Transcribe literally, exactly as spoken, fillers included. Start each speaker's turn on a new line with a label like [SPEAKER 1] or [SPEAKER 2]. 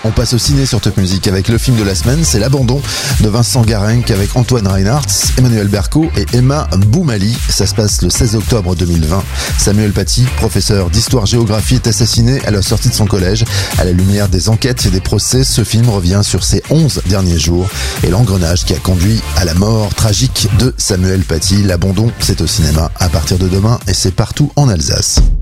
[SPEAKER 1] On passe au ciné sur Top Music avec le film de la semaine, c'est L'Abandon de Vincent Garenc avec Antoine Reinhardt, Emmanuel Berco et Emma Boumali. Ça se passe le seize octobre deux mille vingt. Samuel Paty, professeur d'histoire-géographie, est assassiné à la sortie de son collège. À la lumière des enquêtes et des procès, ce film revient sur ses onze derniers jours et l'engrenage qui a conduit à la mort tragique de Samuel Paty. L'Abandon, c'est au cinéma à partir de demain et c'est partout en Alsace.